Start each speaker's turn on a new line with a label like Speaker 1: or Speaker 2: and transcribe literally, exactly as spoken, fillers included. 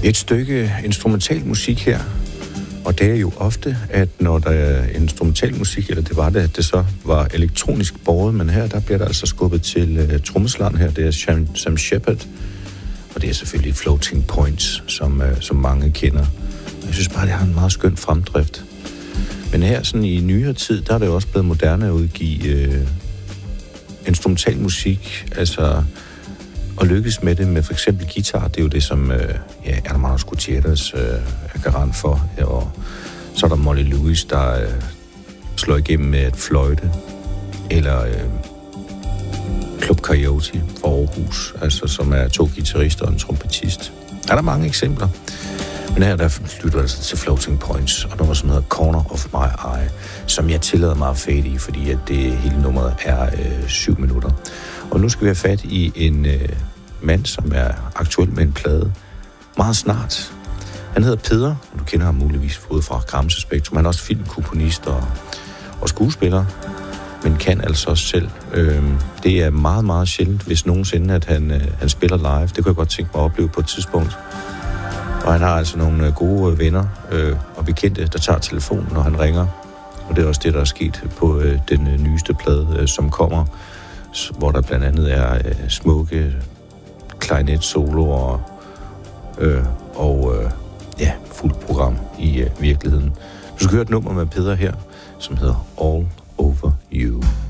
Speaker 1: Et stykke instrumental musik her, og det er jo ofte, at når der er instrumental musik, eller det var det, at det så var elektronisk båret, men her, der bliver der altså skubbet til uh, trommeslageren her, det er Sam, Sam Shepard, og det er selvfølgelig Floating Points, som, uh, som mange kender. Jeg synes bare, det har en meget skøn fremdrift. Men her, sådan i nyere tid, der er det jo også blevet moderne at udgive uh, instrumental musik, altså og lykkes med det med for eksempel guitar, det er jo det, som øh, ja, Hermanos Gutierrez øh, er garant for. Ja, og så er der Molly Lewis, der øh, slår igennem med et fløjte, eller øh, Club Coyote fra Aarhus, altså, som er to guitarister og en trompetist. Der er der mange eksempler. Men her der lytter altså til Floating Points, og noget, som hedder Corner of My Eye, som jeg tillader mig at fade i, fordi at det hele nummeret er øh, syv minutter. Og nu skal vi have fat i en øh, mand, som er aktuel med en plade meget snart. Han hedder Peder, og du kender ham muligvis både fra Gramse Spektrum. Han er også filmkomponist og, og skuespiller, men kan altså også selv. Øh, det er meget, meget sjældent, hvis nogensinde, at han, øh, han spiller live. Det kunne jeg godt tænke mig at opleve på et tidspunkt. Og han har altså nogle gode venner øh, og bekendte, der tager telefonen, når han ringer. Og det er også det, der er sket på øh, den øh, nyeste plade, øh, som kommer, hvor der blandt andet er øh, smukke klarinet-soloer øh, og øh, ja, fuldt program i øh, virkeligheden. Du skal høre et nummer med Peder her, som hedder All Over You.